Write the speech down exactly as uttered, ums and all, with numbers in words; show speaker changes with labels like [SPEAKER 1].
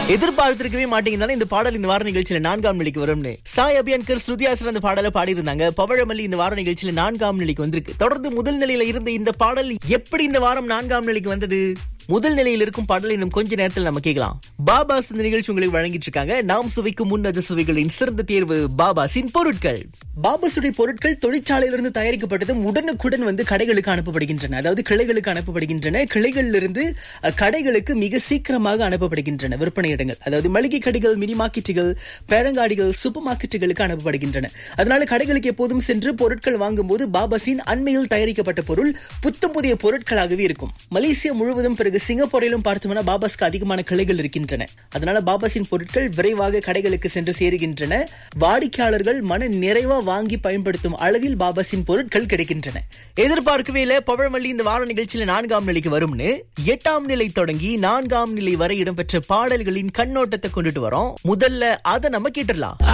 [SPEAKER 1] எதிர்பார்த்திருக்கவே மாட்டீங்கன்னால இந்த பாடல் இந்த வார நிகழ்ச்சியில நான்காம் நிலைக்கு வரும்னு சாய் அபியான்கர் ஸ்ருதியாசன் அந்த பாடலை பாடி இருந்தாங்க. பவழமல்லி இந்த வார நிகழ்ச்சியில நான்காம் நிலைக்கு வந்திருக்கு. தொடர்ந்து முதல் நிலையில இருந்த இந்த பாடல் எப்படி இந்த வாரம் நான்காம் நிலைக்கு வந்தது? முதல் நிலையில் இருக்கும் பாடல் இன்னும் கொஞ்ச நேரத்தில் நம்ம கேட்கலாம். பாபாஸ் இந்த நிகழ்ச்சி உங்களுக்கு வழங்கிட்டு இருக்காங்க. நாம் சுவைக்கும் முன்னது சுவைகளின் சிறந்த தேர்வு பாபாஸின் பொருட்கள். பாபாசுடைய பொருட்கள் தொழிற்சாலையிலிருந்து தயாரிக்கப்பட்டதும் உடனுக்குடன் வந்து கடைகளுக்கு அனுப்பப்படுகின்றன. அதாவது கிளைகளுக்கு அனுப்பப்படுகின்றன. கிளைகளிலிருந்து கடைகளுக்கு மிக சீக்கிரமாக அனுப்பப்படுகின்றன. விற்பனை இடங்கள், அதாவது மளிகை கடைகள், மினி மார்க்கெட்டுகள், பேரங்காடிகள், சூப்பர் மார்க்கெட்டுகளுக்கு அனுப்பப்படுகின்றன. அதனால கடைகளுக்கு எப்போதும் சென்று பொருட்கள் வாங்கும் போது பாபாஸின் அண்மையில் தயாரிக்கப்பட்ட பொருள் புத்தம் புதிய பொருட்களாகவே இருக்கும். மலேசியா முழுவதும் பிறகு சிங்கப்பூரிலும் பார்த்தோம்னா பாபாஸ்க்கு அதிகமான கிளைகள் இருக்கின்றன. அதனால பாபாஸின் பொருட்கள் விரைவாக கடைகளுக்கு சென்று சேருகின்றன. வாடிக்கையாளர்கள் மன நிறைவா வாங்கி பயன்படுத்தும் அளவில் பாபாஸின் பொருட்கள் கிடைக்கின்றன. எதிர்பார்க்கவே இல்ல பவழமல்லி இந்த வார நிகழ்ச்சியில நான்காம் நிலைக்கு வரும்னு. எட்டாம் நிலை தொடங்கி நான்காம் நிலை வரை இடம்பெற்ற பாடல்களின் கண்ணோட்டத்தை கொண்டுட்டு வரோம். முதல்ல அதை நம்ம கேட்டுடலாம்.